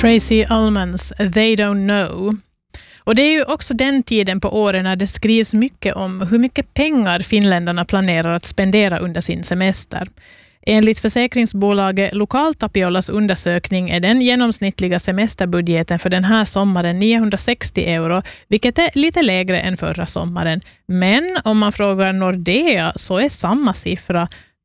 Tracy Ullmans They Don't Know. Och det är ju också den tiden på åren när det skrivs mycket om hur mycket pengar finländarna planerar att spendera under sin semester. Enligt försäkringsbolaget Lokaltapiolas undersökning är den genomsnittliga semesterbudgeten för den här sommaren 960 euro, vilket är lite lägre än förra sommaren. Men om man frågar Nordea så är samma siffra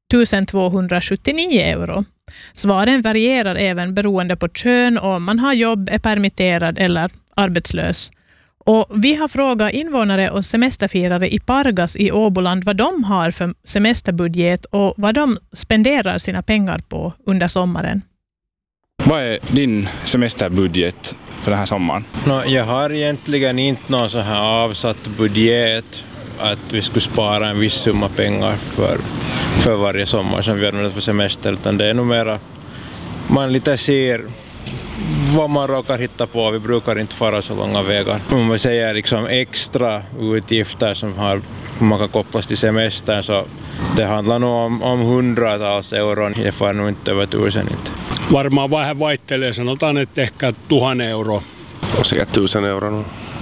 1279 euro. Svaren varierar även beroende på kön och om man har jobb, är permitterad eller arbetslös. Och vi har frågat invånare och semesterfirare i Pargas i Åboland vad de har för semesterbudget och vad de spenderar sina pengar på under sommaren. Vad är din semesterbudget för den här sommaren? Jag har egentligen inte någon så här avsatt budget att vi skulle spara en viss summa pengar för varje sommar som vi använder för semester, utan det är nog mera man lite ser vad man råkar hitta på. Vi brukar inte fara så långa vägar. Om vi säger liksom extra utgifter som man kan kopplas till semestern, så det handlar nog om hundratals euron. Det får nog inte över 1000 inte. Varmaan vähän vaihtelee, sanotaan, että ehkä 1000 euroa. Säkert 1000 euroa.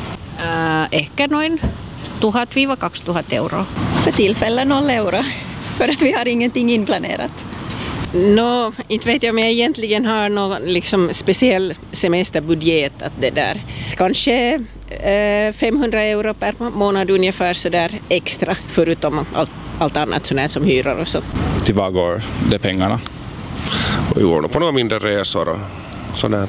Ehkä noin 1000-2000 euro. För tillfället 0 euro, för att vi har ingenting inplanerat. Inte vet jag om jag egentligen har någon liksom speciell semesterbudget att det där. Kanske 500 euro per månad ungefär så där extra, förutom allt annat sådär som hyror och så. Till vad går de pengarna? Och går nog på några mindre resor och sådär.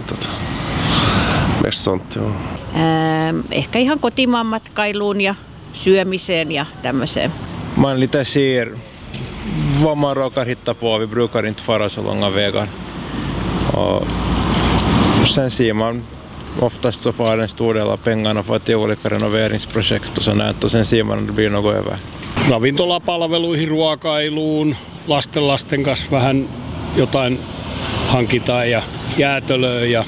Mest sånt, jo. Ehkä ihan kotimaanmatkailuun ja syömiseen ja tämmöiseen. Man lite ser vad man råkar hitta på. Vi brukar inte fara så långa vägar. Och sen ser man oftast så får en stor del av pengarna för att det är olika renoveringsprojekt och sådant, och sen ser man att det blir något över. Ravintolapalveluihin, ruokailuun, lasten kanssa vähän jotain hankitaan ja jäätölöä ja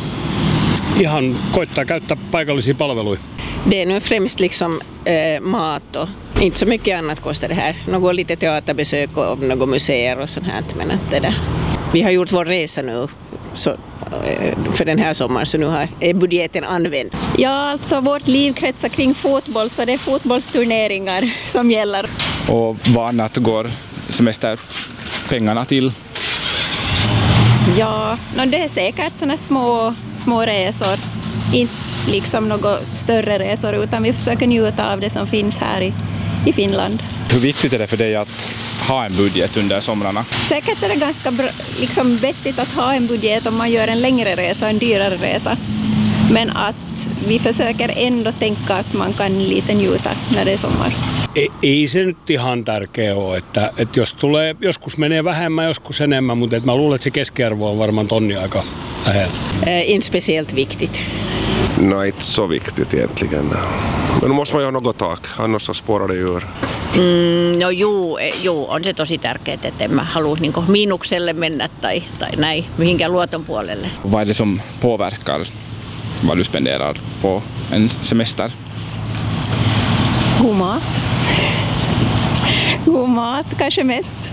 ihan koittaa käyttää paikallisia palveluja. Det är nu främst liksom mat och inte så mycket annat kostar det här. Något lite teaterbesök och något museer och sånt här. Men att det där. Vi har gjort vår resa nu så, för den här sommaren, så nu är budgeten använd. Ja, alltså vårt liv kretsar kring fotboll, så det är fotbollsturneringar som gäller. Och vad annat går semesterpengarna till? Ja, det är säkert såna små resor. Inte liksom några större resor, utan vi försöker njuta av det som finns här i Finland. Hur viktigt är det för dig att ha en budget under somrarna? Säkert är det ganska liksom vettigt att ha en budget om man gör en längre resa, en dyrare resa. Men att vi försöker ändå tänka att man kan lite njuta när det är sommar. Ei se nyt ihan tärkeä ole, että jos tulee, joskus menee vähemmän, joskus enemmän, mutta mä luulen, että se keskiarvo on varmaan tonni aika lähellä. Inte speciellt viktigt. Nej, inte så viktigt egentligen. Men nu måste man ju ha något tak, annars så spårar det ur. Joo, on se tosi tärkeää, että en mä halua niin miinukselle mennä tai näin, mihinkään luoton puolelle. Vad är det som påverkar vad du spenderar på en semester? God mat. God mat kanske mest.